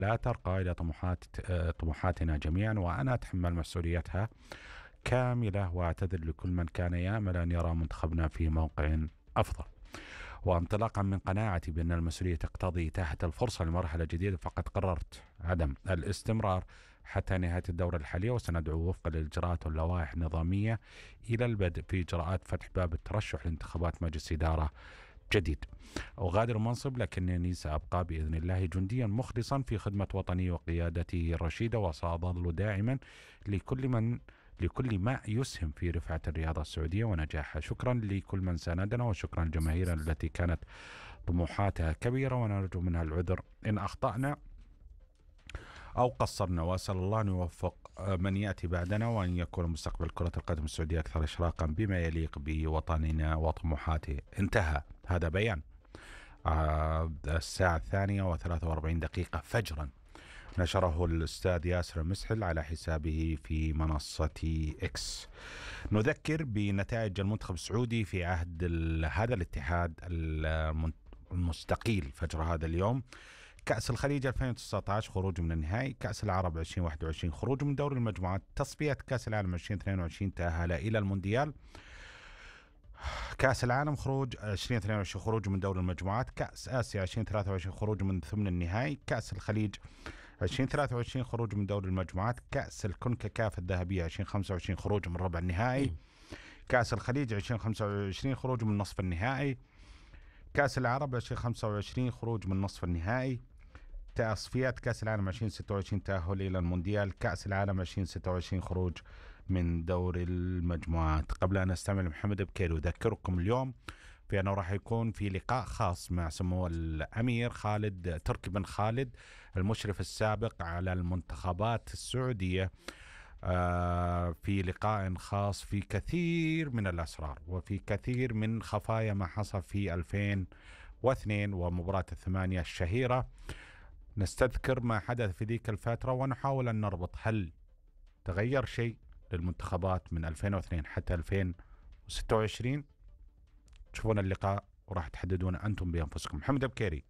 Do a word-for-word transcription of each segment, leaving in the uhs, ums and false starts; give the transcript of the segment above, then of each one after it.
لا ترقى إلى طموحات طموحاتنا جميعا، وأنا أتحمل مسؤوليتها كاملة، وأعتذر لكل من كان يأمل أن يرى منتخبنا في موقع أفضل. وانطلاقا من قناعتي بأن المسؤولية تقتضي إتاحة الفرصة لمرحلة جديدة، فقد قررت عدم الاستمرار حتى نهاية الدورة الحالية، وسندعو وفق الإجراءات واللوائح النظامية إلى البدء في إجراءات فتح باب الترشح لانتخابات مجلس إدارة جديد. أغادر المنصب، لكنني سأبقى بإذن الله جنديا مخلصا في خدمة وطني وقيادته الرشيدة، وسأظل داعما لكل من لكل ما يسهم في رفعة الرياضة السعودية ونجاحها. شكرا لكل من ساندنا، وشكرا للجماهير التي كانت طموحاتها كبيرة، ونرجو منها العذر إن أخطأنا أو قصرنا، وأسأل الله أن يوفق من يأتي بعدنا، وأن يكون مستقبل كرة القدم السعودية أكثر إشراقا بما يليق بوطننا وطموحاته. انتهى هذا بيان آه الساعة الثانية وثلاثة وأربعين دقيقة فجرا، نشره الأستاذ ياسر المسحل على حسابه في منصة إكس. نذكر بنتائج المنتخب السعودي في عهد هذا الاتحاد المستقيل فجر هذا اليوم: كأس الخليج ألفين وتسعة عشر خروج من النهائي، كأس العرب ألفين وواحد وعشرين خروج من دوري المجموعات، تصفية كأس العالم ألفين واثنين وعشرين تأهل إلى المونديال، كأس العالم خروج ألفين واثنين وعشرين خروج من دوري المجموعات، كأس آسيا ألفين وثلاثة وعشرين خروج من ثمن النهائي، كأس الخليج ألفين وثلاثة وعشرين خروج من دوري المجموعات، كأس الكونكاكاف الذهبية ألفين وخمسة وعشرين خروج من ربع النهائي، كأس الخليج ألفين وخمسة وعشرين خروج من نصف النهائي، كأس العرب ألفين وخمسة وعشرين خروج من نصف النهائي، تصفيات كأس العالم ألفين وستة وعشرين تأهل إلى المونديال، كأس العالم ألفين وستة وعشرين خروج من دور المجموعات. قبل أن أستمع لمحمد بكير، أذكركم اليوم في أنه راح يكون في لقاء خاص مع سمو الأمير خالد تركي بن خالد، المشرف السابق على المنتخبات السعودية، في لقاء خاص في كثير من الأسرار وفي كثير من خفايا ما حصل في ألفين واثنين ومباراة الثمانية الشهيرة. نستذكر ما حدث في ذيك الفترة، ونحاول أن نربط هل تغير شيء للمنتخبات من ألفين واثنين حتى ألفين وستة وعشرين. تشوفون اللقاء وراح تحددون أنتم بأنفسكم. محمد بكيري.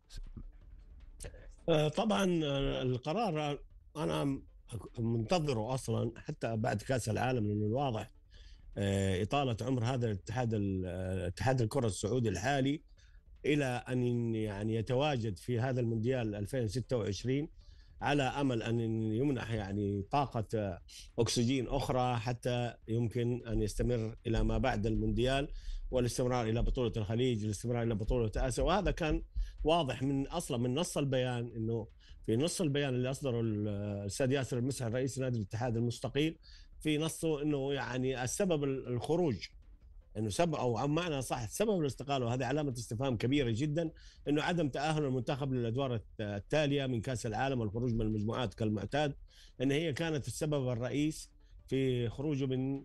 طبعا القرار أنا منتظره أصلا حتى بعد كأس العالم، لأنه الواضح إطالة عمر هذا الاتحاد الاتحاد الكرة السعودي الحالي إلى أن يعني يتواجد في هذا المونديال ألفين وستة وعشرين على أمل أن يمنح يعني طاقة أكسجين أخرى حتى يمكن أن يستمر إلى ما بعد المونديال، والاستمرار إلى بطولة الخليج، الاستمرار إلى بطولة آسيا. وهذا كان واضح من أصلا من نص البيان، إنه في نص البيان اللي أصدره الأستاذ ياسر المسحل رئيس نادي الاتحاد المستقيل، في نصه إنه يعني السبب الخروج، انه سبب او معنى صح سبب الاستقاله، وهذه علامه استفهام كبيره جدا، انه عدم تاهل المنتخب للادوار التاليه من كاس العالم والخروج من المجموعات كالمعتاد، ان هي كانت السبب الرئيس في خروجه من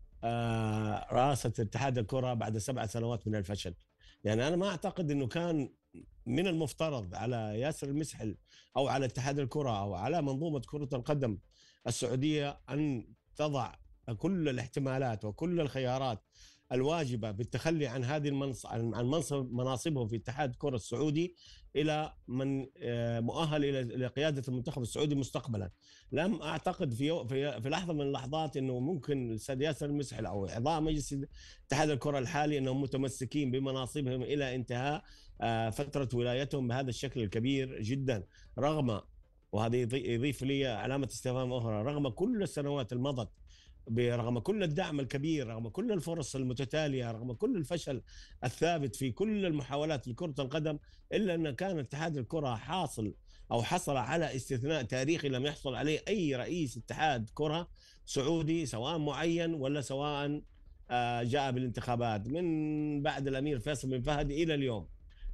آه رئاسه اتحاد الكره بعد سبع سنوات من الفشل. يعني انا ما اعتقد انه كان من المفترض على ياسر المسحل او على اتحاد الكره او على منظومه كره القدم السعوديه ان تضع كل الاحتمالات وكل الخيارات الواجبة بالتخلي عن هذه المنصب عن منصب مناصبه في اتحاد كرة السعودي إلى من مؤهل إلى قيادة المنتخب السعودي مستقبلا. لم أعتقد في في في لحظة من اللحظات إنه ممكن السيد ياسر المسحل أو أعضاء مجلس اتحاد الكرة الحالي إنهم متمسكين بمناصبهم إلى انتهاء فترة ولايتهم بهذا الشكل الكبير جدا، رغم، وهذا يضيف لي علامة استفهام أخرى، رغم كل السنوات المضت، برغم كل الدعم الكبير، رغم كل الفرص المتتالية، رغم كل الفشل الثابت في كل المحاولات لكرة القدم، إلا أن كان اتحاد الكرة حاصل أو حصل على استثناء تاريخي لم يحصل عليه أي رئيس اتحاد كرة سعودي، سواء معين ولا سواء جاء بالانتخابات، من بعد الأمير فيصل بن فهد إلى اليوم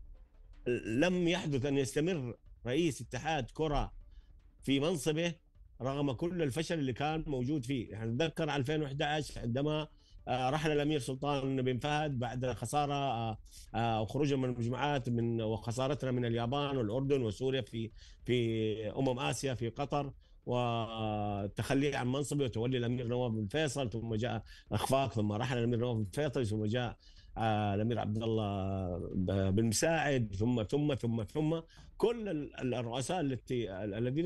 لم يحدث أن يستمر رئيس اتحاد كرة في منصبه رغم كل الفشل اللي كان موجود فيه. يعني نتذكر ألفين وأحد عشر عندما رحل الامير سلطان بن فهد بعد خساره او خروجنا من المجموعات من وخسارتنا من اليابان والاردن وسوريا في في امم اسيا في قطر، وتخليه عن منصبه وتولي الامير نواف بن فيصل، ثم جاء اخفاق، ثم رحل الامير نواف بن فيصل، ثم جاء آه، الامير عبد الله بن مساعد، ثم ثم ثم ثم كل ال- الرؤساء التي الذين